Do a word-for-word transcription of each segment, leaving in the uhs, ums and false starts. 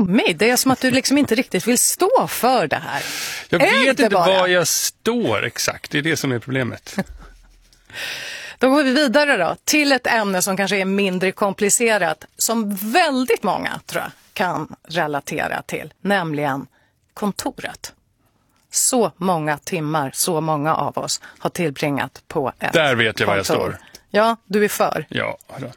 flummig. Det är som att du liksom inte riktigt vill stå för det här. Jag är vet inte bara? var jag står exakt. Det är det som är problemet. Då går vi vidare då till ett ämne som kanske är mindre komplicerat, som väldigt många tror jag kan relatera till, nämligen kontoret. Så många timmar, så många av oss har tillbringat på ett Där vet jag kontor. var jag står. Ja, du är för. Ja, då.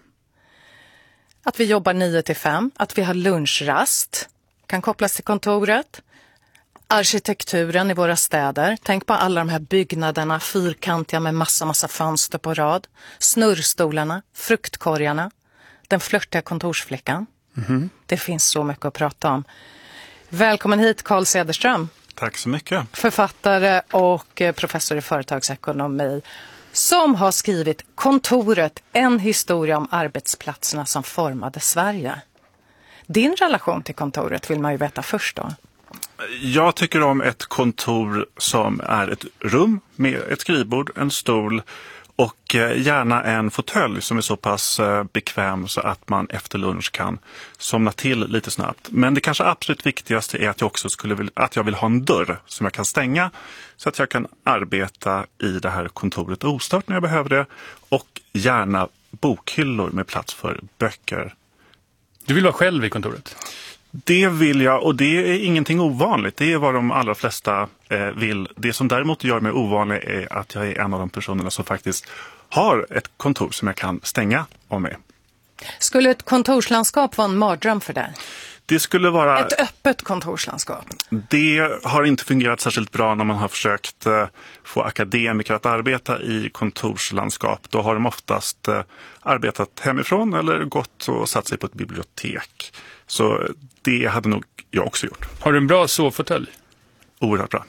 Att vi jobbar nio till fem, att vi har lunchrast, kan kopplas till kontoret. Arkitekturen i våra städer. Tänk på alla de här byggnaderna, fyrkantiga med massa, massa fönster på rad. Snurrstolarna, fruktkorgarna, den flörtiga kontorsflickan. Mm-hmm. Det finns så mycket att prata om. Välkommen hit, Carl Cederström. Tack så mycket. Författare och professor i företagsekonomi som har skrivit Kontoret, en historia om arbetsplatserna som formade Sverige. Din relation till kontoret vill man ju veta först då. Jag tycker om ett kontor som är ett rum med ett skrivbord, en stol och gärna en fåtölj som är så pass bekväm så att man efter lunch kan somna till lite snabbt. Men det kanske absolut viktigaste är att jag också skulle vilja, att jag vill ha en dörr som jag kan stänga så att jag kan arbeta i det här kontoret ostört när jag behöver det, och gärna bokhyllor med plats för böcker. Du vill vara själv i kontoret? Det vill jag, och det är ingenting ovanligt. Det är vad de allra flesta eh, vill. Det som däremot gör mig ovanlig är att jag är en av de personerna som faktiskt har ett kontor som jag kan stänga om mig. Skulle ett kontorslandskap vara en mardröm för dig? Det skulle vara... Ett öppet kontorslandskap? Det har inte fungerat särskilt bra när man har försökt eh, få akademiker att arbeta i kontorslandskap. Då har de oftast eh, arbetat hemifrån eller gått och satt sig på ett bibliotek. Så det hade nog jag också gjort. Har du en bra sovfåtölj? Oerhört bra.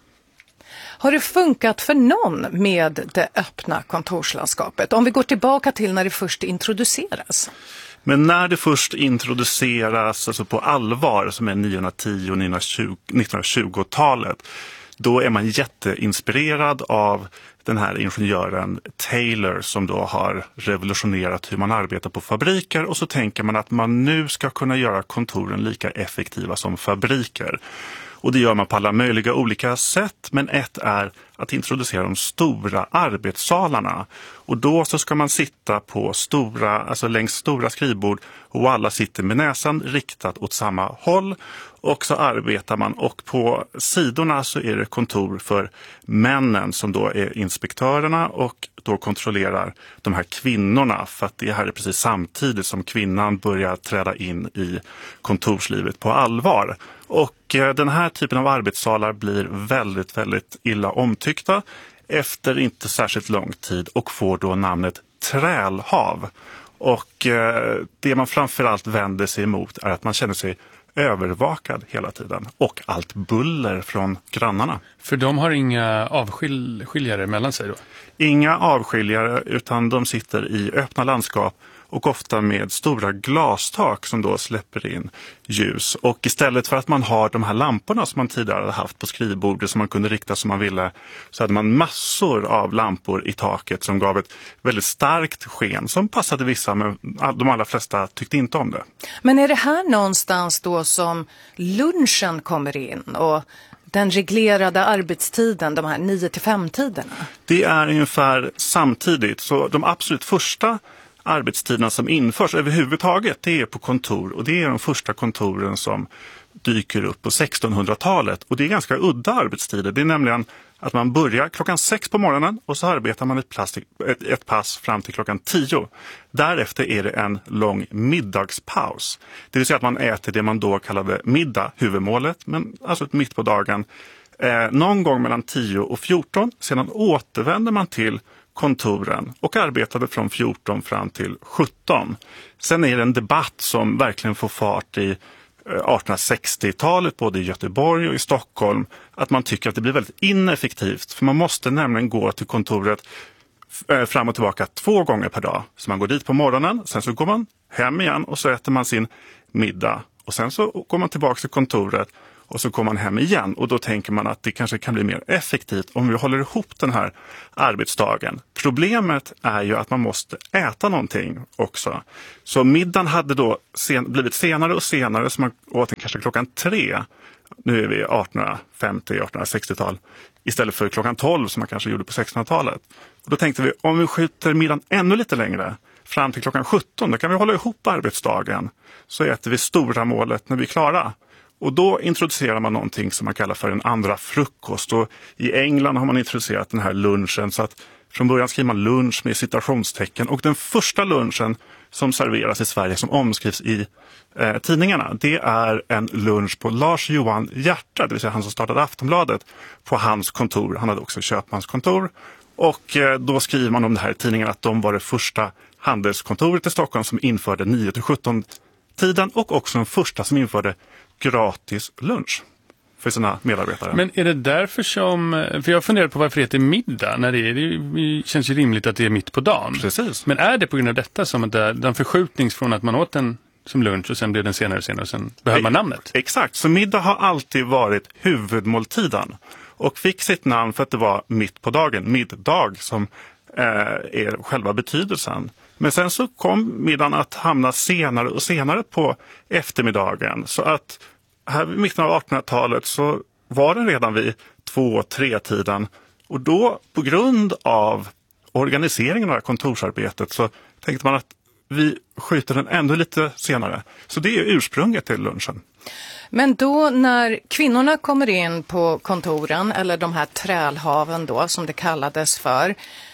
Har det funkat för någon med det öppna kontorslandskapet? Om vi går tillbaka till när det först introduceras. Men när det först introduceras alltså på allvar, som är niohundratio och nittonhundratjugotalet, då är man jätteinspirerad av den här ingenjören Taylor som då har revolutionerat hur man arbetar på fabriker, och så tänker man att man nu ska kunna göra kontoren lika effektiva som fabriker. Och det gör man på alla möjliga olika sätt, men ett är att introducera de stora arbetssalarna. Och då så ska man sitta på stora, alltså längs stora skrivbord, och alla sitter med näsan riktat åt samma håll. Och så arbetar man, och på sidorna så är det kontor för männen som då är inspektörerna och då kontrollerar de här kvinnorna, för att det här är precis samtidigt som kvinnan börjar träda in i kontorslivet på allvar. Och den här typen av arbetssalar blir väldigt, väldigt illa omtyckta efter inte särskilt lång tid och får då namnet trälhav. Och det man framförallt vänder sig emot är att man känner sig övervakad hela tiden, och allt buller från grannarna. För de har inga avskiljare mellan sig då? Inga avskiljare, utan de sitter i öppna landskap och ofta med stora glastak som då släpper in ljus. Och istället för att man har de här lamporna som man tidigare hade haft på skrivbordet som man kunde rikta som man ville, så hade man massor av lampor i taket som gav ett väldigt starkt sken som passade vissa, men de allra flesta tyckte inte om det. Men är det här någonstans då som lunchen kommer in och den reglerade arbetstiden, de här nio till fem-tiderna? Det är ungefär samtidigt, så de absolut första arbetstiderna som införs överhuvudtaget, det är på kontor, och det är de första kontoren som dyker upp på sextonhundratalet, och det är ganska udda arbetstider. Det är nämligen att man börjar klockan sex på morgonen och så arbetar man ett, plastik, ett, ett pass fram till klockan tio. Därefter är det en lång middagspaus. Det vill säga att man äter det man då kallade middag, huvudmålet, men alltså mitt på dagen. Eh, någon gång mellan tio och fjorton, sedan återvänder man till kontoren och arbetade från fjorton fram till sjutton. Sen är det en debatt som verkligen får fart i artonhundrasextiotalet både i Göteborg och i Stockholm, att man tycker att det blir väldigt ineffektivt, för man måste nämligen gå till kontoret fram och tillbaka två gånger per dag. Så man går dit på morgonen, sen så går man hem igen och så äter man sin middag, och sen så går man tillbaka till kontoret och så kommer man hem igen. Och då tänker man att det kanske kan bli mer effektivt om vi håller ihop den här arbetsdagen. Problemet är ju att man måste äta någonting också. Så middagen hade då sen, blivit senare och senare, så man åt den kanske klockan tre. Nu är vi artonhundrafemtio artonhundrasextio-tal. Istället för klockan tolv som man kanske gjorde på sextonhundratalet. Och då tänkte vi, om vi skjuter middagen ännu lite längre, fram till klockan sjutton, då kan vi hålla ihop arbetsdagen. Så äter vi stora målet när vi är klara. Och då introducerar man någonting som man kallar för en andra frukost. Och i England har man introducerat den här lunchen, så att från början skriver man lunch med citationstecken. Och den första lunchen som serveras i Sverige, som omskrivs i eh, tidningarna, det är en lunch på Lars Johan Hierta, det vill säga han som startade Aftonbladet, på hans kontor. Han hade också köpmanskontor. Och eh, då skriver man om det här i tidningen att de var det första handelskontoret i Stockholm som införde nio till sjutton-tiden och också den första som införde gratis lunch för sina medarbetare. Men är det därför som, för jag funderar på varför det heter middag, när det, är, det känns ju rimligt att det är mitt på dagen. Precis. Men är det på grund av detta som att det, den förskjutnings från att man åt den som lunch och sen blev den senare och senare och sen behöver man namnet? Exakt, så middag har alltid varit huvudmåltiden och fick sitt namn för att det var mitt på dagen, middag som eh, är själva betydelsen. Men sen så kom middagen att hamna senare och senare på eftermiddagen, så att här vid mitten av artonhundratalet så var den redan vid två tre tiden, och då på grund av organiseringen av kontorsarbetet så tänkte man att vi skjuter den ännu lite senare. Så det är ursprunget till lunchen. Men då när kvinnorna kommer in på kontoren, eller de här trälhaven då som det kallades för,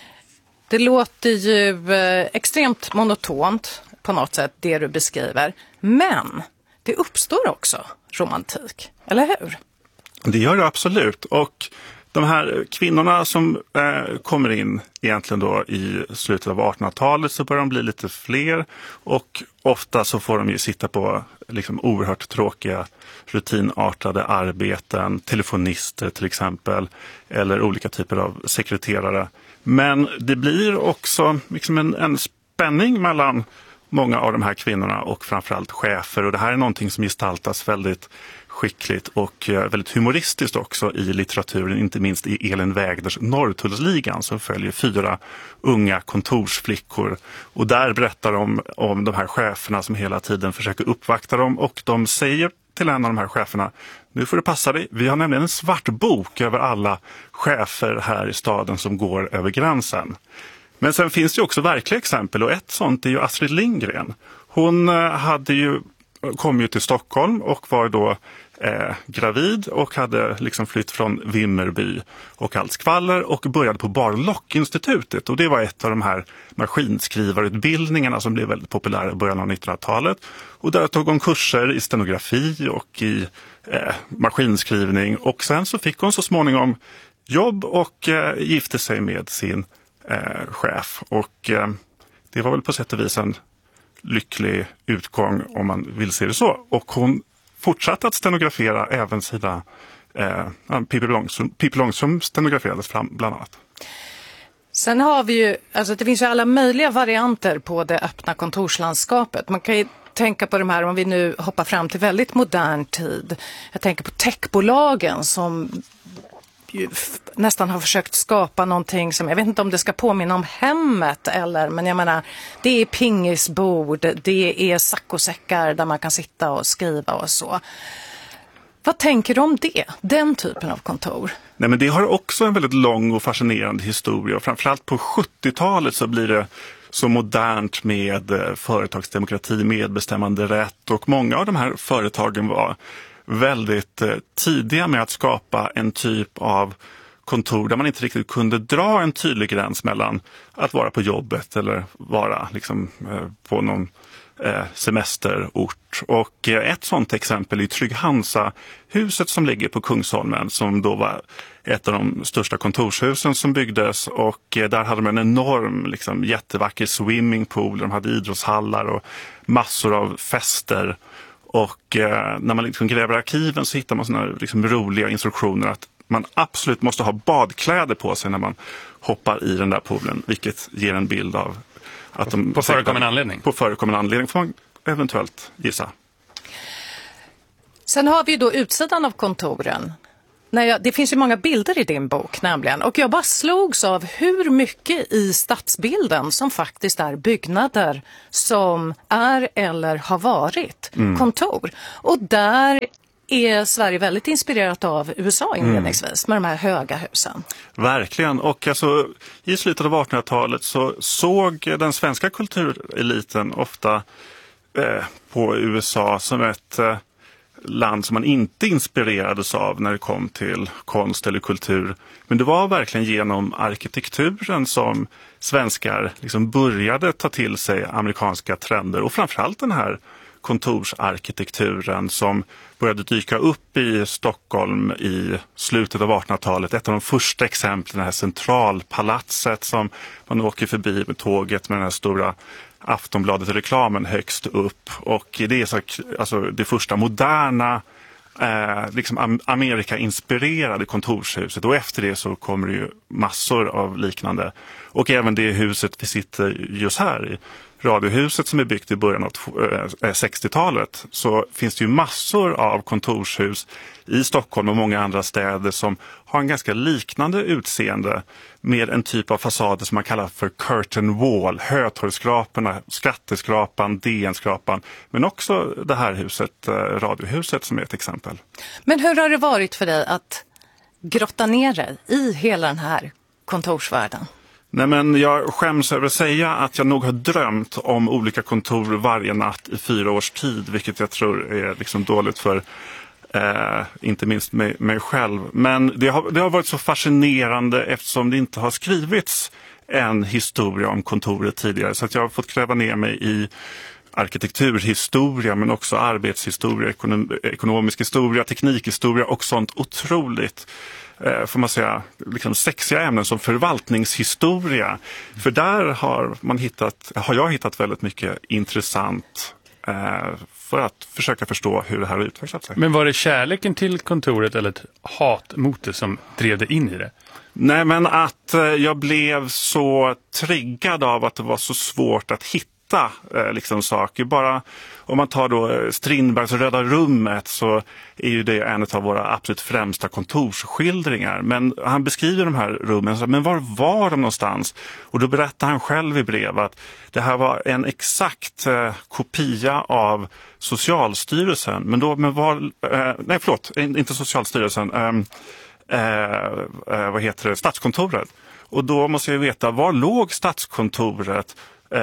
det låter ju eh, extremt monotont på något sätt det du beskriver, men det uppstår också romantik, eller hur? Det gör det absolut, och de här kvinnorna som eh, kommer in egentligen då i slutet av artonhundratalet, så börjar de bli lite fler, och ofta så får de ju sitta på liksom oerhört tråkiga rutinartade arbeten, telefonister till exempel, eller olika typer av sekreterare. Men det blir också liksom en, en spänning mellan många av de här kvinnorna och framförallt chefer, och det här är någonting som gestaltas väldigt skickligt och väldigt humoristiskt också i litteraturen, inte minst i Elin Wägners Norrtullsligan, som följer fyra unga kontorsflickor, och där berättar de om de här cheferna som hela tiden försöker uppvakta dem, och de säger till en av de här cheferna: nu får det passa dig, vi har nämligen en svart bok över alla chefer här i staden som går över gränsen. Men sen finns det också verkliga exempel, och ett sånt är ju Astrid Lindgren. Hon hade ju, kom ju till Stockholm och var då eh, gravid och hade liksom flytt från Vimmerby och allt skvaller, och började på Bar-Lock-institutet, och det var ett av de här maskinskrivarutbildningarna som blev väldigt populära i början av nittonhundratalet. Och där tog hon kurser i stenografi och i eh, maskinskrivning, och sen så fick hon så småningom jobb och eh, gifte sig med sin eh, chef, och eh, det var väl på sätt och vis en lycklig utgång om man vill se det så. Och hon fortsatte att stenografera även sina eh, Pippi Långstrump, Pippi Långstrump stenograferades fram bland annat. Sen har vi ju, alltså det finns ju alla möjliga varianter på det öppna kontorslandskapet. Man kan ju tänka på de här, om vi nu hoppar fram till väldigt modern tid. Jag tänker på techbolagen som nästan har försökt skapa någonting som, jag vet inte om det ska påminna om hemmet eller, men jag menar, det är pingisbord, det är saccosäckar där man kan sitta och skriva och så. Vad tänker du om det? Den typen av kontor? Nej, men det har också en väldigt lång och fascinerande historia. Framförallt på sjuttiotalet så blir det så modernt med företagsdemokrati, medbestämmande rätt, och många av de här företagen var väldigt tidiga med att skapa en typ av kontor där man inte riktigt kunde dra en tydlig gräns mellan att vara på jobbet eller vara liksom på någon semesterort. Och ett sådant exempel är Trygg-Hansa huset som ligger på Kungsholmen, som då var ett av de största kontorshusen som byggdes, och där hade man en enorm liksom, jättevacker swimmingpool, de hade idrottshallar och massor av fester. Och eh, när man liksom gräver arkiven så hittar man såna liksom roliga instruktioner att man absolut måste ha badkläder på sig när man hoppar i den där poolen, vilket ger en bild av att de... På förekommande anledning? På förekommande anledning får man eventuellt gissa. Sen har vi då utsidan av kontoren. När jag, det finns ju många bilder i din bok nämligen. Och jag bara slogs av hur mycket i stadsbilden som faktiskt är byggnader som är eller har varit mm. kontor. Och där är Sverige väldigt inspirerat av U S A inledningsvis mm. med de här höga husen. Verkligen. Och alltså, i slutet av artonhundratalet så såg den svenska kultureliten ofta eh, på U S A som ett eh, land som man inte inspirerades av när det kom till konst eller kultur. Men det var verkligen genom arkitekturen som svenskar liksom började ta till sig amerikanska trender. Och framförallt den här kontorsarkitekturen som började dyka upp i Stockholm i slutet av artonhundratalet. Ett av de första exemplen, det här centralpalatset som man åker förbi med tåget med den här stora Aftonbladet-reklamen högst upp. Och det är så, alltså, det första moderna eh, liksom Amerika-inspirerade kontorshuset. Och efter det så kommer det ju massor av liknande. Och även det huset vi sitter just här i, Radiohuset som är byggt i början av sextiotalet, så finns det ju massor av kontorshus i Stockholm och många andra städer som har en ganska liknande utseende med en typ av fasader som man kallar för curtain wall, Hötorgsskraporna, Skatteskrapan, D N-skrapan, men också det här huset, Radiohuset, som är ett exempel. Men hur har det varit för dig att grotta ner dig i hela den här kontorsvärlden? Nej, men jag skäms över att säga att jag nog har drömt om olika kontor varje natt i fyra års tid, vilket jag tror är liksom dåligt för eh, inte minst mig, mig själv. Men det har, det har varit så fascinerande eftersom det inte har skrivits en historia om kontoret tidigare, så att jag har fått gräva ner mig i arkitekturhistoria men också arbetshistoria, ekonom, ekonomisk historia, teknikhistoria och sånt otroligt får man säga, liksom sexiga ämnen som förvaltningshistoria. För där har man hittat, har jag hittat väldigt mycket intressant eh, för att försöka förstå hur det här har utvecklat sig. Men var det kärleken till kontoret eller ett hat mot det som drev dig in i det? Nej, men att eh, jag blev så triggad av att det var så svårt att hitta liksom saker. Bara om man tar då Strindbergs Röda rummet, så är ju det en av våra absolut främsta kontorsskildringar. Men han beskriver de här rummen, så, men var var de någonstans? Och då berättar han själv i brev att det här var en exakt eh, kopia av Socialstyrelsen. Men då, men var, eh, nej förlåt, inte Socialstyrelsen, eh, eh, vad heter det, Statskontoret. Och då måste jag veta, var låg Statskontoret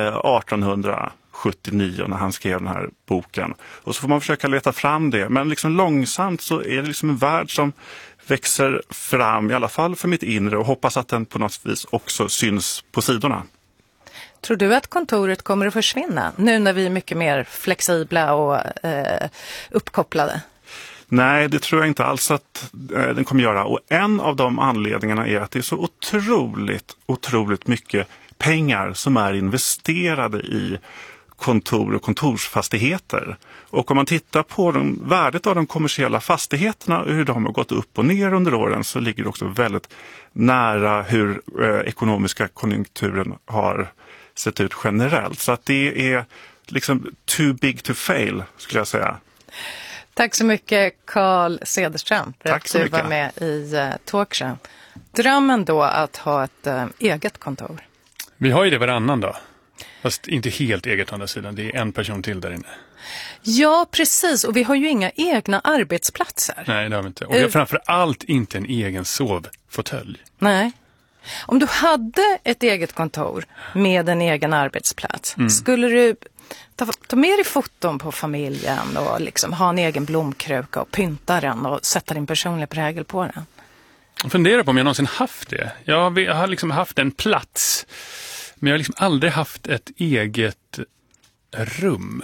artonhundrasjuttionio när han skrev den här boken. Och så får man försöka leta fram det. Men liksom långsamt så är det liksom en värld som växer fram, i alla fall för mitt inre, och hoppas att den på något vis också syns på sidorna. Tror du att kontoret kommer att försvinna nu när vi är mycket mer flexibla och eh, uppkopplade? Nej, det tror jag inte alls att eh, den kommer göra. Och en av de anledningarna är att det är så otroligt, otroligt mycket pengar som är investerade i kontor och kontorsfastigheter. Och om man tittar på de, värdet av de kommersiella fastigheterna och hur de har gått upp och ner under åren, så ligger det också väldigt nära hur eh, ekonomiska konjunkturen har sett ut generellt. Så att det är liksom too big to fail, skulle jag säga. Tack så mycket, Carl Cederström, för Tack att du var med i uh, Talkshow. Drömmen då att ha ett uh, eget kontor? Vi har ju det varannan då. Fast inte helt eget å andra sidan. Det är en person till där inne. Ja, precis. Och vi har ju inga egna arbetsplatser. Nej, det har vi inte. Och vi har framför allt inte en egen sovfåtölj. Nej. Om du hade ett eget kontor med en egen arbetsplats, mm. skulle du ta, ta med dig foton på familjen och liksom ha en egen blomkruka och pynta den och sätta din personliga prägel på den? Jag funderar på om jag någonsin haft det. Jag har, jag har liksom haft en plats, men jag har liksom aldrig haft ett eget rum.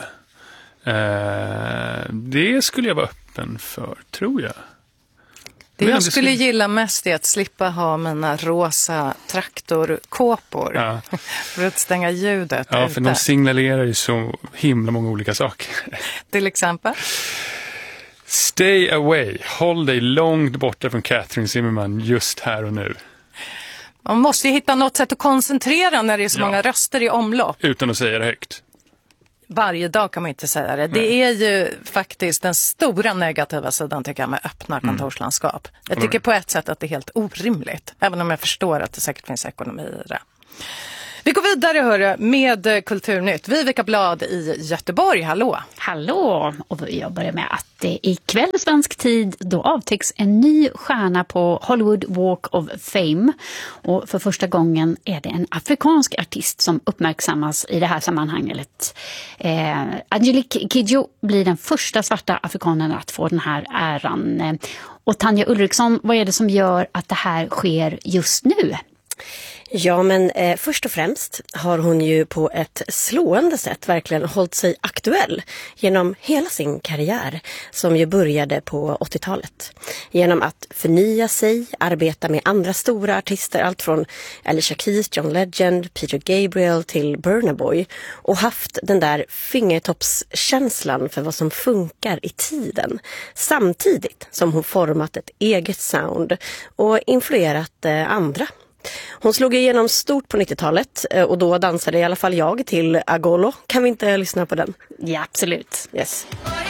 Eh, det skulle jag vara öppen för, tror jag. Det jag skulle gilla mest är att slippa ha mina rosa traktorkåpor ja. för att stänga ljudet. Ja, ute. för de signalerar ju så himla många olika saker. Till exempel? Stay away. Håll dig långt borta från Catherine Zimmerman just här och nu. Man måste ju hitta något sätt att koncentrera när det är så ja. många röster i omlopp. Utan att säga det högt. Varje dag kan man inte säga det. Det är ju faktiskt den stora negativa sidan tycker jag med öppna kontorslandskap. Jag tycker på ett sätt att det är helt orimligt. Även om jag förstår att det säkert finns ekonomi i det. Vi går vidare hörru, med Kulturnytt. Vivica Blad i Göteborg, hallå! Hallå! Och jag börjar med att det ikväll svensk tid då avtäcks en ny stjärna på Hollywood Walk of Fame. Och för första gången är det en afrikansk artist som uppmärksammas i det här sammanhanget. Eh, Angelique Kidjo blir den första svarta afrikanen att få den här äran. Och Tanja Ulriksson, vad är det som gör att det här sker just nu? Ja, men eh, först och främst har hon ju på ett slående sätt verkligen hållit sig aktuell genom hela sin karriär som ju började på åttiotalet. Genom att förnya sig, arbeta med andra stora artister, allt från Alicia Keys, John Legend, Peter Gabriel till Burna Boy och haft den där fingertoppskänslan för vad som funkar i tiden. Samtidigt som hon format ett eget sound och influerat eh, andra. Hon slog igenom stort på nittiotalet och då dansade i alla fall jag till Agolo. Kan vi inte lyssna på den? Ja, absolut. Yes.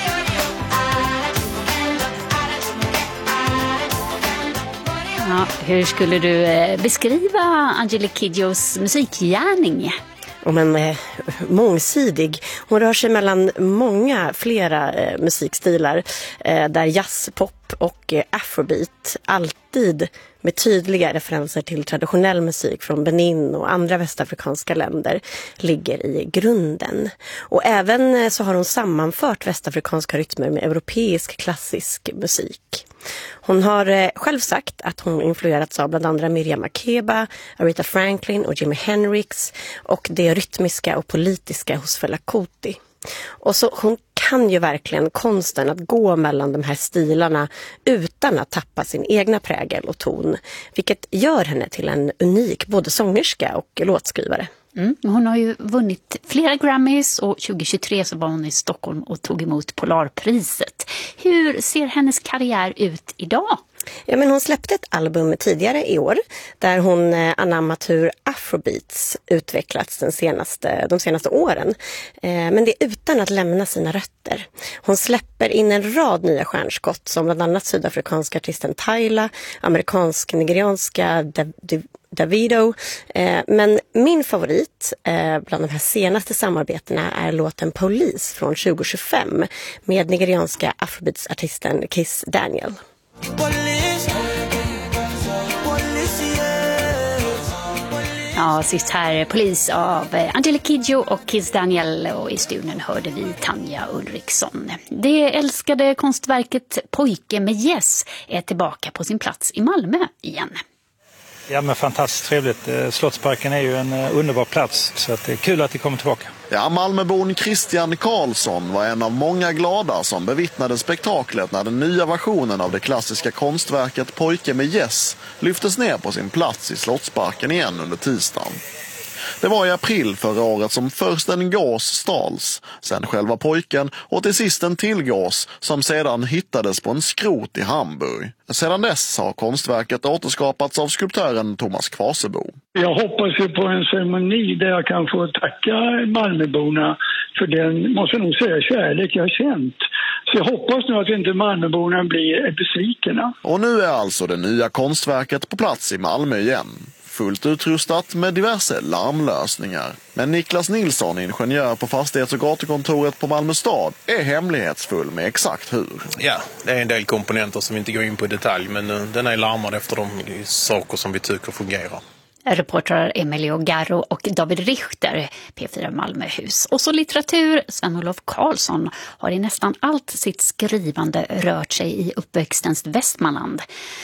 Ja, hur skulle du beskriva Angelique Kidjos musikgärning? Om en eh, mångsidig. Hon rör sig mellan många flera eh, musikstilar eh, där jazz, pop och eh, afrobeat alltid med tydliga referenser till traditionell musik från Benin och andra västafrikanska länder ligger i grunden. Och även eh, så har hon sammanfört västafrikanska rytmer med europeisk klassisk musik. Hon har eh, själv sagt att hon influerats av bland andra Miriam Makeba, Aretha Franklin och Jimi Hendrix och det rytmiska och politiska hos Fela Kuti. Och så hon kan ju verkligen konsten att gå mellan de här stilarna utan att tappa sin egna prägel och ton, vilket gör henne till en unik både sångerska och låtskrivare. Mm. Hon har ju vunnit flera Grammys och tjugohundratjugotre så var hon i Stockholm och tog emot Polarpriset. Hur ser hennes karriär ut idag? Ja, men hon släppte ett album tidigare i år där hon eh, anammat hur afrobeats utvecklats den senaste, de senaste åren. Eh, men det är utan att lämna sina rötter. Hon släpper in en rad nya stjärnskott som bland annat sydafrikanska artisten Tyla, amerikansk-nigerianska Dav- Dav- Davido. Eh, men min favorit eh, bland de här senaste samarbetena är låten Police från tjugo tjugofem med nigerianska afrobeats-artisten Kiss Daniel. Ja, sist här Polis av Angelique Kidjo och Kiss Daniel och i studion hörde vi Tanja Ulriksson. Det älskade konstverket Pojke med Yes är tillbaka på sin plats i Malmö igen. Ja, men fantastiskt trevligt. Slottsparken är ju en underbar plats så att det är kul att det kommer tillbaka. Ja, Malmöbon Christian Karlsson var en av många glada som bevittnade spektaklet när den nya versionen av det klassiska konstverket Pojke med Yes lyftes ner på sin plats i Slottsparken igen under tisdagen. Det var i april förra året som först en gås stals, sen själva pojken och till sist en till gås som sedan hittades på en skrot i Hamburg. Sedan dess har konstverket återskapats av skulptören Thomas Kvasebo. Jag hoppas ju på en ceremoni där jag kan få tacka Malmöborna för den, måste nog säga, kärlek jag har känt. Så jag hoppas nu att inte Malmöborna blir besvikna. Och nu är alltså det nya konstverket på plats i Malmö igen. Fullt utrustat med diverse larmlösningar. Men Niklas Nilsson, ingenjör på fastighets- och gatukontoret på Malmö stad, är hemlighetsfull med exakt hur. Ja, det är en del komponenter som vi inte går in på i detalj, men uh, den är larmad efter de saker som vi tycker fungerar. Reportrar Emilio Garro och David Richter, P fyra Malmöhus. Och så litteratur, Sven-Olof Karlsson har i nästan allt sitt skrivande rört sig i uppväxtens Västmanland.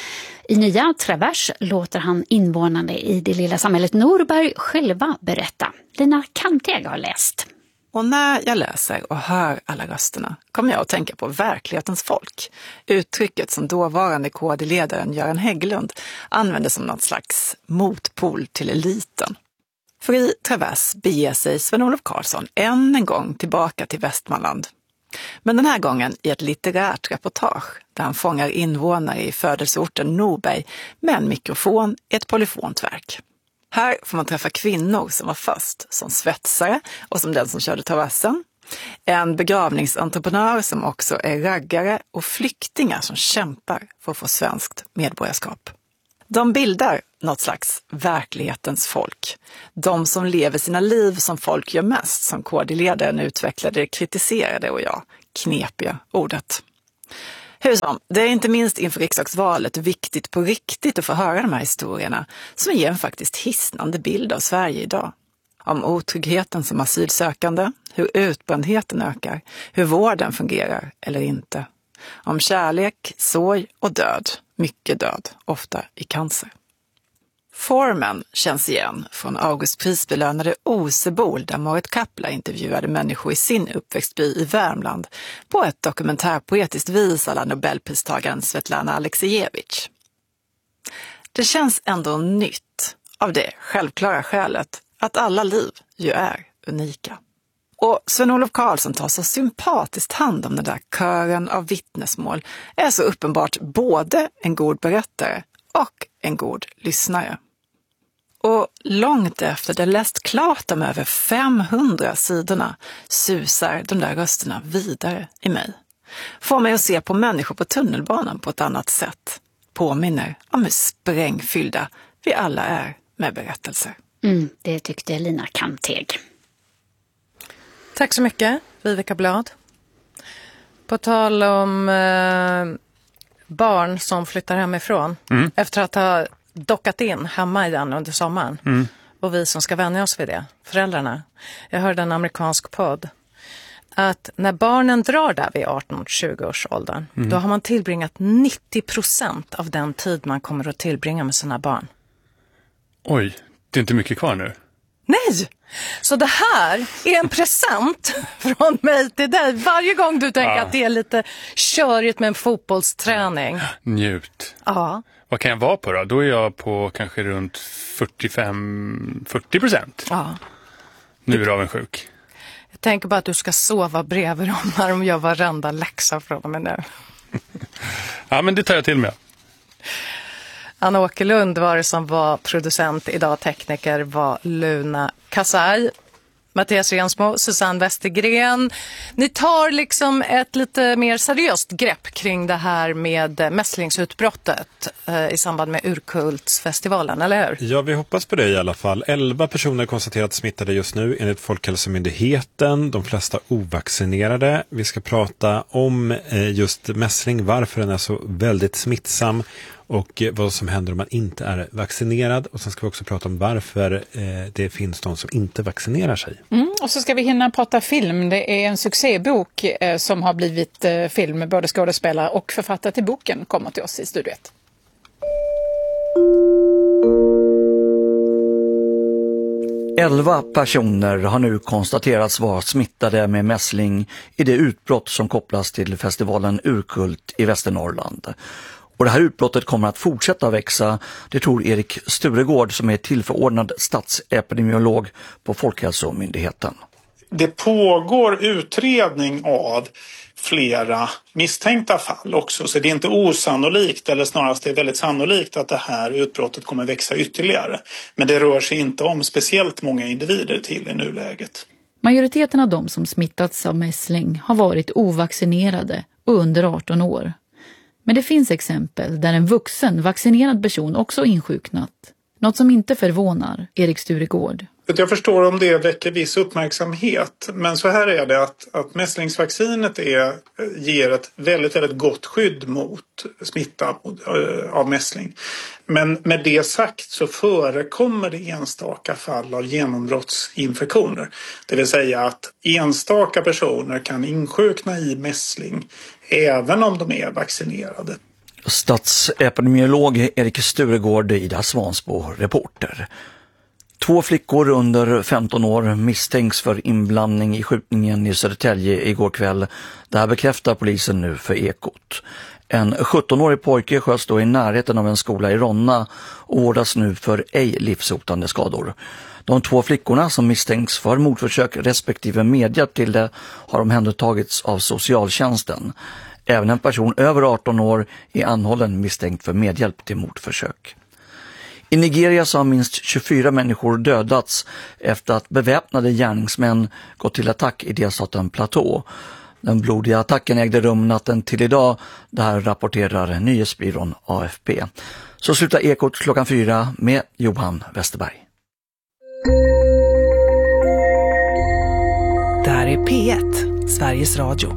I nya Travers låter han invånarna i det lilla samhället Norberg själva berätta. Lina Kanteg har läst. Och när jag läser och hör alla rösterna kommer jag att tänka på verklighetens folk. Uttrycket som dåvarande K D-ledaren Göran Hägglund använde som något slags motpol till eliten. För i Travers beger sig Sven-Olof Karlsson än en gång tillbaka till Västmanland. Men den här gången i ett litterärt reportage där han fångar invånare i födelseorten Norberg med en mikrofon i ett polyfont verk. Här får man träffa kvinnor som var först som svetsare och som den som körde traversen. En begravningsentreprenör som också är raggare och flyktingar som kämpar för att få svenskt medborgarskap. De bildar något slags verklighetens folk. De som lever sina liv som folk gör mest, som K D-ledaren utvecklade, kritiserade och ja, knepiga ordet. Hur som, det är inte minst inför riksdagsvalet viktigt på riktigt att få höra de här historierna som ger en faktiskt hisnande bild av Sverige idag. Om otryggheten som asylsökande, hur utbrändheten ökar, hur vården fungerar eller inte. Om kärlek, sorg och död, mycket död, ofta i cancer. Formen känns igen från August prisbelönade Osebol där Marit Kappla intervjuade människor i sin uppväxtby i Värmland på ett dokumentärpoetiskt vis alla Nobelpristagaren Svetlana Aleksijevich. Det känns ändå nytt av det självklara skälet att alla liv ju är unika. Och Sven-Olof Karlsson tar så sympatiskt hand om den där kören av vittnesmål är så uppenbart både en god berättare och en god lyssnare. Och långt efter det läst klart de över femhundra sidorna susar de där rösterna vidare i mig. Får mig att se på människor på tunnelbanan på ett annat sätt. Påminner om hur sprängfyllda vi alla är med berättelser. Mm, det tyckte Lina Kanteg. Tack så mycket, Vivica Blad. På tal om eh, barn som flyttar hemifrån mm. efter att ha dockat in hemma igen under sommaren. Mm. Och vi som ska vänja oss vid det, föräldrarna. Jag hörde en amerikansk podd att när barnen drar där vid arton till tjugo års åldern, mm. då har man tillbringat nittio procent av den tid man kommer att tillbringa med sina barn. Oj, det är inte mycket kvar nu. Nej! Så det här är en present från mig till dig. Varje gång du tänker ja. att det är lite körigt med en fotbollsträning. Njut. Ja. Vad kan jag vara på då? Då är jag på kanske runt fyrtiofem till fyrtio procent. Ja. Nu är du avundsjuk. Jag tänker bara att du ska sova bredvid dem när de gör varenda läxa från dem nu. Ja, men det tar jag till mig. Anna Åkerlund var det som var producent, idag tekniker var Luna Kasai, Mattias Rensmo, Susanne Westergren. Ni tar liksom ett lite mer seriöst grepp kring det här med mässlingsutbrottet eh, i samband med Urkultsfestivalen, eller hur? Ja, vi hoppas på det i alla fall. elva personer konstaterat smittade just nu enligt Folkhälsomyndigheten, de flesta ovaccinerade. Vi ska prata om eh, just mässling, varför den är så väldigt smittsam och vad som händer om man inte är vaccinerad. Och sen ska vi också prata om varför eh, det finns de som inte vaccinerar sig. Mm, och så ska vi hinna prata film. Det är en succébok eh, som har blivit eh, film. Både skådespelare och författare till boken kommer till oss i studiet. Elva personer har nu konstaterats vara smittade med mässling i det utbrott som kopplas till festivalen Urkult i Västernorrland. Och det här utbrottet kommer att fortsätta växa, det tror Erik Sturegård som är tillförordnad statsepidemiolog på Folkhälsomyndigheten. Det pågår utredning av flera misstänkta fall också, så det är inte osannolikt, eller snarast det är väldigt sannolikt att det här utbrottet kommer växa ytterligare. Men det rör sig inte om speciellt många individer till i nuläget. Majoriteten av de som smittats av mässling har varit ovaccinerade och under arton år. Men det finns exempel där en vuxen vaccinerad person också insjuknat. Något som inte förvånar Erik Sturegård. Jag förstår om det väcker viss uppmärksamhet, men så här är det att, att mässlingsvaccinet är, ger ett väldigt, väldigt gott skydd mot smitta av mässling. Men med det sagt så förekommer det enstaka fall av genombrottsinfektioner. Det vill säga att enstaka personer kan insjukna i mässling även om de är vaccinerade. Statsepidemiolog Erik Sturegård, Ida Svansbo, reporter. Två flickor under femton år misstänks för inblandning i skjutningen i Södertälje igår kväll. Det här bekräftar polisen nu för Ekot. En sjuttonårig pojke sköts då i närheten av en skola i Ronna och vårdas nu för ej livshotande skador. De två flickorna som misstänks för mordförsök respektive medhjälp till det har omhändertagits av socialtjänsten. Även en person över arton år är anhållen misstänkt för medhjälp till mordförsök. I Nigeria så har minst tjugofyra människor dödats efter att beväpnade gärningsmän gått till attack i delstaten Plateau. Den blodiga attacken ägde rum natten till idag, där rapporterar nyhetsbyrån A F P. Så slutar Ekot klockan fyra med Johan Westerberg. Det här är P ett, Sveriges Radio.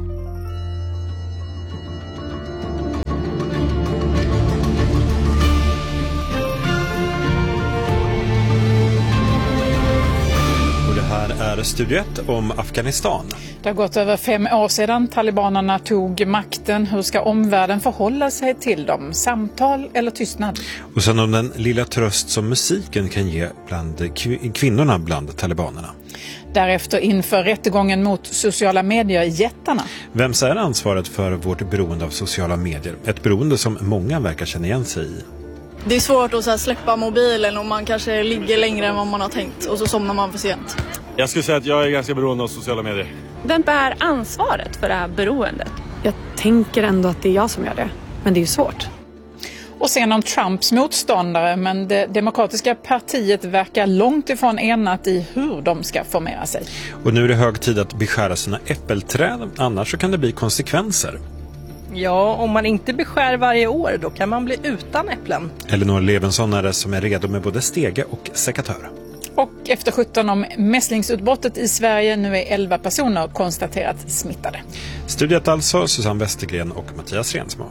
Är Studio ett om Afghanistan. Det har gått över fem år sedan talibanerna tog makten. Hur ska omvärlden förhålla sig till dem? Samtal eller tystnad? Och sen om den lilla tröst som musiken kan ge bland kv- kvinnorna bland talibanerna. Därefter inför rättegången mot sociala medier-jättarna. Vems är ansvaret för vårt beroende av sociala medier? Ett beroende som många verkar känna igen sig i. Det är svårt att så här, släppa mobilen om man kanske ligger längre än vad man har tänkt och så somnar man för sent. Jag skulle säga att jag är ganska beroende av sociala medier. Vem bär ansvaret för det här beroendet? Jag tänker ändå att det är jag som gör det, men det är ju svårt. Och sen om Trumps motståndare, men det demokratiska partiet verkar långt ifrån enat i hur de ska formera sig. Och nu är det hög tid att beskära sina äppelträd, annars så kan det bli konsekvenser. Ja, om man inte beskär varje år då kan man bli utan äpplen. Elinor Levensson är det som är redo med både stege och sekatör. Och efter sjutton om mässlingsutbrottet i Sverige, nu är elva personer konstaterat smittade. Studiet alltså Susanne Westergren och Mattias Rensmo.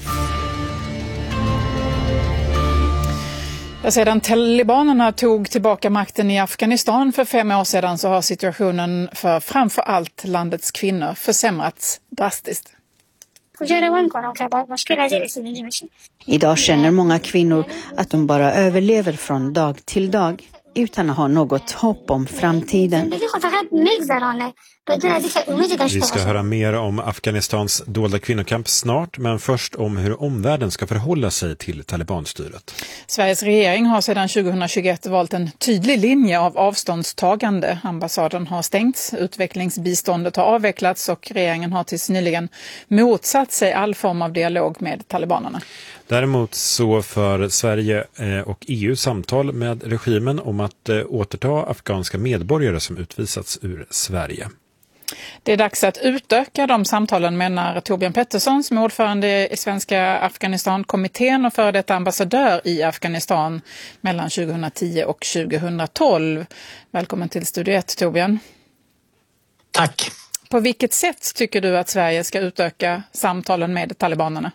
Ja, sedan talibanerna tog tillbaka makten i Afghanistan för fem år sedan så har situationen för framför allt landets kvinnor försämrats drastiskt. Idag känner många kvinnor att de bara överlever från dag till dag utan att ha något hopp om framtiden. Vi ska höra mer om Afghanistans dolda kvinnokamp snart, men först om hur omvärlden ska förhålla sig till talibanstyret. Sveriges regering har sedan tjugohundratjugoett valt en tydlig linje av avståndstagande. Ambassaden har stängts, utvecklingsbiståndet har avvecklats och regeringen har tills nyligen motsatt sig all form av dialog med talibanerna. Däremot så för Sverige och E U samtal med regimen om att återta afghanska medborgare som utvisats ur Sverige. Det är dags att utöka de samtalen, menar Torbjörn Pettersson som är ordförande i Svenska Afghanistan-kommittén och före detta ambassadör i Afghanistan mellan tjugohundratio och tjugohundratolv. Välkommen till Studio ett, Torbjörn. Tack. På vilket sätt tycker du att Sverige ska utöka samtalen med talibanerna?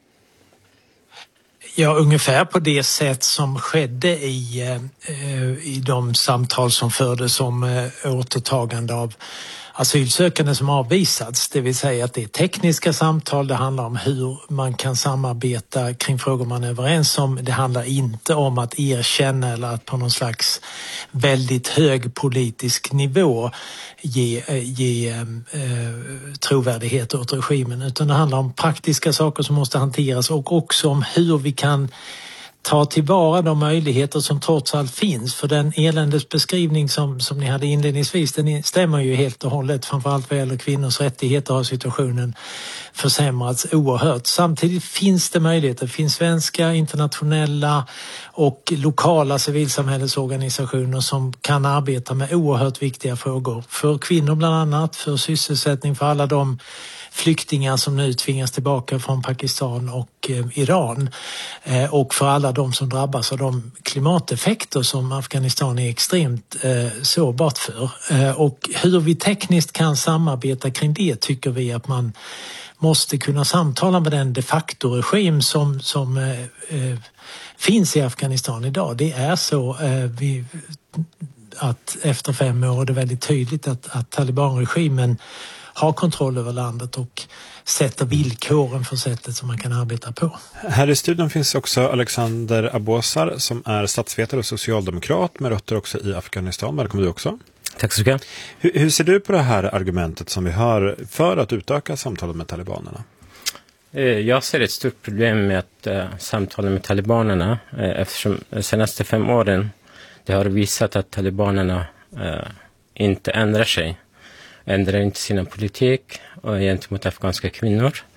Ja, ungefär på det sätt som skedde i, eh, i de samtal som fördes om eh, återtagande av asylsökande som avvisats. Det vill säga att det är tekniska samtal, det handlar om hur man kan samarbeta kring frågor man är överens om. Det handlar inte om att erkänna eller att på någon slags väldigt hög politisk nivå ge, ge eh, trovärdighet åt regimen, utan det handlar om praktiska saker som måste hanteras och också om hur vi kan ta tillvara de möjligheter som trots allt finns. För den eländesbeskrivning som, som ni hade inledningsvis, den stämmer ju helt och hållet. Framförallt vad gäller kvinnors rättigheter har situationen försämrats oerhört. Samtidigt finns det möjligheter. Det finns svenska, internationella och lokala civilsamhällesorganisationer som kan arbeta med oerhört viktiga frågor. För kvinnor bland annat, för sysselsättning, för alla de flyktingar som nu tvingas tillbaka från Pakistan och eh, Iran eh, och för alla de som drabbas av de klimateffekter som Afghanistan är extremt eh, sårbart för. Eh, och hur vi tekniskt kan samarbeta kring det tycker vi att man måste kunna samtala med den de facto-regim som, som eh, eh, finns i Afghanistan idag. Det är så eh, vi, att efter fem år är det väldigt tydligt att, att talibanregimen har kontroll över landet och sätter villkoren för sättet som man kan arbeta på. Här i studion finns också Alexander Abosar som är statsvetare och socialdemokrat med rötter också i Afghanistan. Välkommen du också. Tack så mycket. Hur, hur ser du på det här argumentet som vi har för att utöka samtalet med talibanerna? Jag ser ett stort problem med att uh, samtala med talibanerna uh, eftersom de senaste fem åren det har visat att talibanerna uh, inte ändrar sig. Ändrar inte sina politik och gentemot afghanska kvinnor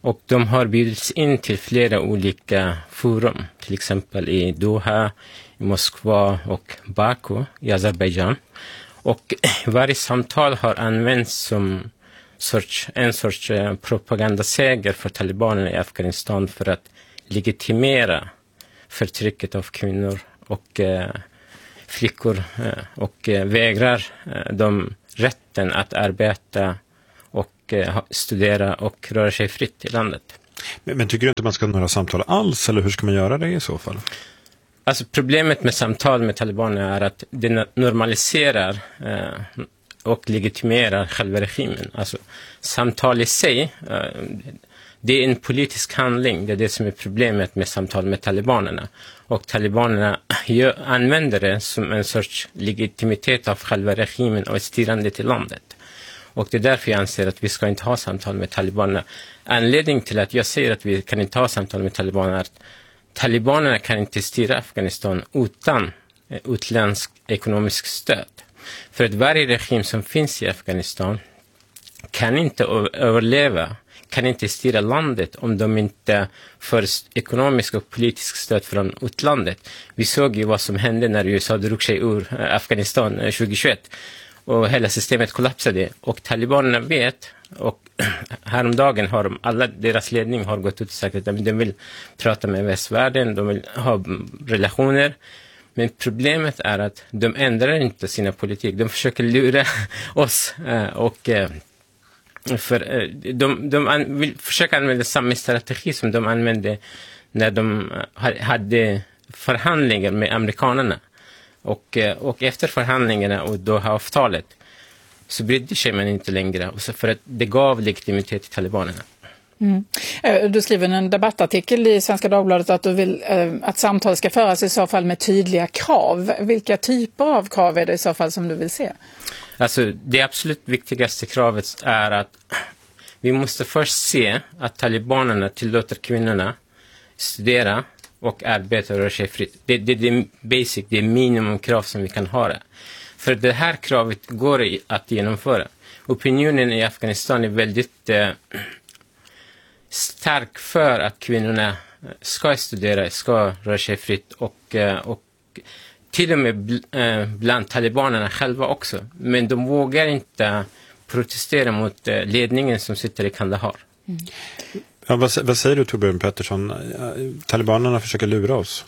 Och de har bjudits in till flera olika forum, till exempel i Doha, i Moskva och Baku i Azerbaijan. Och varje samtal har använts som sorts, en sorts propagandaseger för talibanerna i Afghanistan för att legitimera förtrycket av kvinnor och eh, flickor eh, och eh, vägrar eh, dem rätten att arbeta och eh, studera och röra sig fritt i landet. Men, men tycker du inte man ska ha några samtal alls, eller hur ska man göra det i så fall? Alltså problemet med samtal med talibanerna är att det normaliserar eh, och legitimerar själva regimen. Alltså samtal i sig, eh, det är en politisk handling. Det är det som är problemet med samtal med talibanerna. Och talibanerna gör, använder det som en sorts legitimitet av själva regimen och styrandet i landet. Och det är därför jag anser att vi ska inte ha samtal med talibanerna. Anledningen till att jag säger att vi kan inte ha samtal med talibanerna är att talibanerna kan inte styra Afghanistan utan utländsk ekonomisk stöd. För att varje regim som finns i Afghanistan kan inte överleva, kan inte styra landet om de inte får ekonomisk och politisk stöd från utlandet. Vi såg ju vad som hände när U S A drog sig ur Afghanistan tjugohundratjugoett och hela systemet kollapsade. Och talibanerna vet, och häromdagen har de, alla deras ledning har gått ut och sagt att de vill prata med västvärlden, de vill ha relationer. Men problemet är att de ändrar inte sina politik. De försöker lura oss och för de, de vill försöka använda samma strategi som de använde när de hade förhandlingar med amerikanerna. Och, och efter förhandlingarna och då har avtalet så brydde sig man inte längre. Och så för att det gav legitimitet till talibanerna. Mm. Du skriver en debattartikel i Svenska Dagbladet att du vill att samtal ska föras i så fall med tydliga krav. Vilka typer av krav är det i så fall som du vill se? Alltså det absolut viktigaste kravet är att vi måste först se att talibanerna tillåter kvinnorna studera och arbeta och röra sig fritt. Det, det, det är basic, det är minimumkrav som vi kan ha det. För det här kravet går att genomföra. Opinionen i Afghanistan är väldigt eh, stark för att kvinnorna ska studera, ska röra sig fritt och, eh, och till och med bl, eh, bland talibanerna själva också. Men de vågar inte protestera mot eh, ledningen som sitter i Kandahar. Mm. Ja, vad, vad säger du Torbjörn Pettersson? Talibanerna försöker lura oss.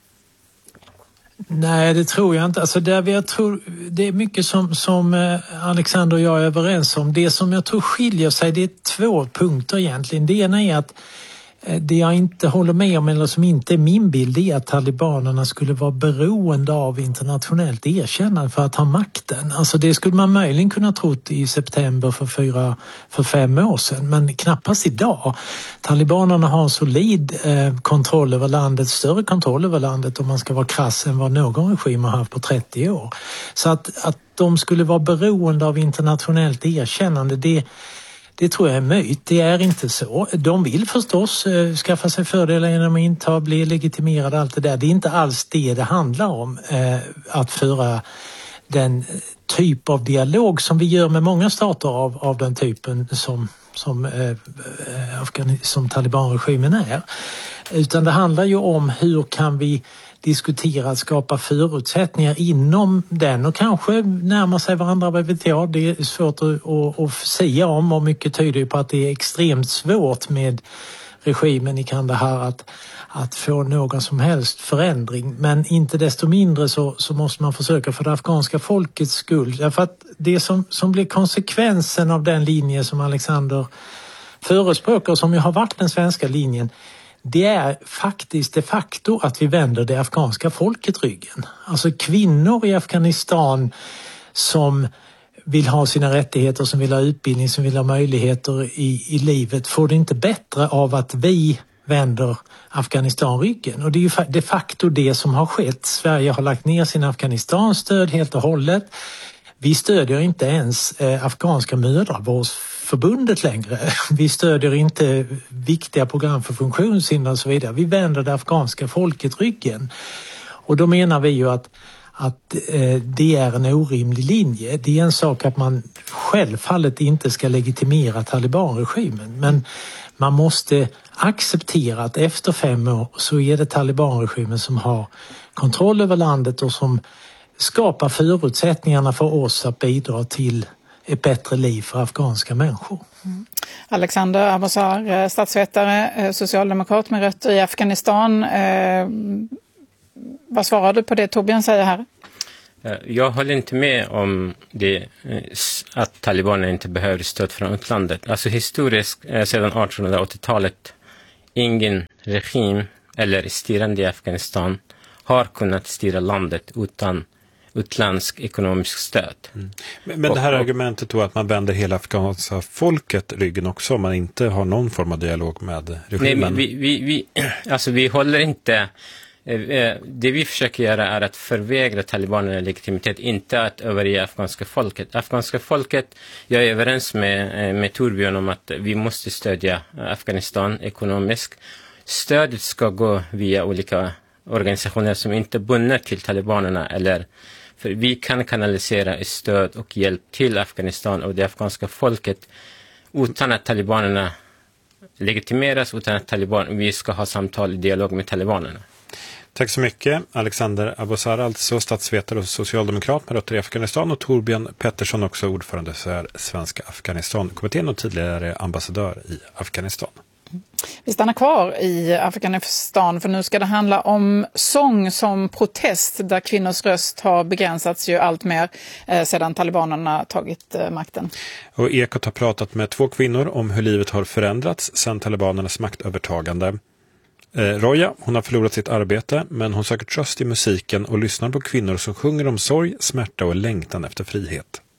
Nej, det tror jag inte. Alltså där jag tror, det är mycket som, som Alexander och jag är överens om. Det som jag tror skiljer sig, det är två punkter egentligen. Det ena är att det jag inte håller med om, eller som inte är min bild, är att talibanerna skulle vara beroende av internationellt erkännande för att ha makten. Alltså det skulle man möjligen kunna trott i september för fyra, för fem år sedan, men knappast idag. Talibanerna har solid eh, kontroll över landet, större kontroll över landet om man ska vara krass än vad någon regim har haft på trettio år. Så att, att de skulle vara beroende av internationellt erkännande, det Det tror jag är myt. Det är inte så. De vill förstås eh, skaffa sig fördelar genom att inta, bli legitimerade, allt det där. Det är inte alls det det handlar om. Eh, att föra den typ av dialog som vi gör med många stater av, av den typen som, som, eh, Afghan- som talibanregimen är. Utan det handlar ju om hur kan vi diskutera att skapa förutsättningar inom den och kanske närma sig varandra, vad vet jag. Det är svårt att, att, att säga om, och mycket tyder på att det är extremt svårt med regimen i Kandahar att, att få någon som helst förändring. Men inte desto mindre så, så måste man försöka för det afghanska folkets skull. Därför att det som, som blir konsekvensen av den linje som Alexander förespråkar och som ju har varit den svenska linjen, det är faktiskt de facto att vi vänder det afghanska folket ryggen. Alltså kvinnor i Afghanistan som vill ha sina rättigheter, som vill ha utbildning, som vill ha möjligheter i, i livet, får det inte bättre av att vi vänder Afghanistan ryggen. Och det är ju de facto det som har skett. Sverige har lagt ner sin Afghanistan-stöd helt och hållet. Vi stödjer inte ens eh, afghanska mödravårdsförbundet längre. Vi stödjer inte viktiga program för funktionshinder och så vidare. Vi vänder det afghanska folket ryggen. Och då menar vi ju att, att eh, det är en orimlig linje. Det är en sak att man självfallet inte ska legitimera talibanregimen. Men, Man måste acceptera att efter fem år så är det talibanregimen som har kontroll över landet och som skapar förutsättningarna för oss att bidra till ett bättre liv för afghanska människor. Mm. Alexander Abosar, statsvetare, socialdemokrat med rötter i Afghanistan. Eh, vad svarar du på det Torbjörn säger här? Jag håller inte med om det, att talibanerna inte behöver stöd från utlandet. Alltså historiskt, sedan artonhundraåttiotalet, ingen regim eller styrande i Afghanistan har kunnat styra landet utan utländsk ekonomisk stöd. Mm. Men, men det här och, argumentet då att man vänder hela afghanska folket ryggen också om man inte har någon form av dialog med regimen? Nej, vi, vi, vi, alltså vi håller inte... Det vi försöker göra är att förvägra talibanerna legitimitet, inte att överge afghanska folket. Afghanska folket, jag är överens med, med Torbjörn om att vi måste stödja Afghanistan ekonomiskt. Stödet ska gå via olika organisationer som inte är bundna till talibanerna, eller för vi kan kanalisera stöd och hjälp till Afghanistan och det afghanska folket utan att talibanerna legitimeras, utan att taliban, vi ska ha samtal i dialog med talibanerna. Tack så mycket. Alexander Abosar, alltså statsvetare och socialdemokrat med rötter i Afghanistan, och Torbjörn Pettersson, också ordförande för Svenska Afghanistankommittén och tidigare ambassadör i Afghanistan. Vi stannar kvar i Afghanistan för nu ska det handla om sång som protest där kvinnors röst har begränsats ju allt mer eh, sedan talibanerna tagit eh, makten. Och Ekot har pratat med två kvinnor om hur livet har förändrats sedan talibanernas maktövertagande. Eh, Roja, hon har förlorat sitt arbete, men hon söker tröst i musiken och lyssnar på kvinnor som sjunger om sorg, smärta och längtan efter frihet.